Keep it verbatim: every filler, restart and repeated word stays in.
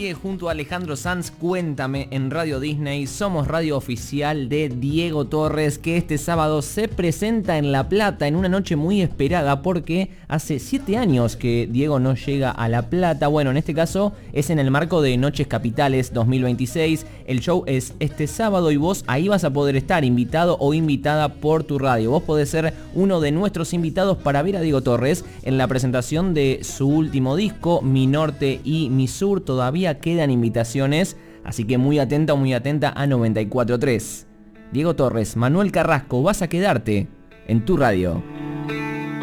sigue junto a Alejandro Sanz, Cuéntame en Radio Disney. Somos radio oficial de Diego Torres, que este sábado se presenta en La Plata en una noche muy esperada porque hace siete años que Diego no llega a La Plata. Bueno, en este caso es en el marco de Noches Capitales dos mil veintiséis. El show es este sábado y vos ahí vas a poder estar invitado o invitada por tu radio. Vos podés ser uno de nuestros invitados para ver a Diego Torres en la presentación de su último disco, Mi Norte y Mi Sur. Todavía quedan invitaciones, así que muy atenta o muy atenta a noventa y cuatro punto tres. Diego Torres, Manuel Carrasco, vas a quedarte en tu radio.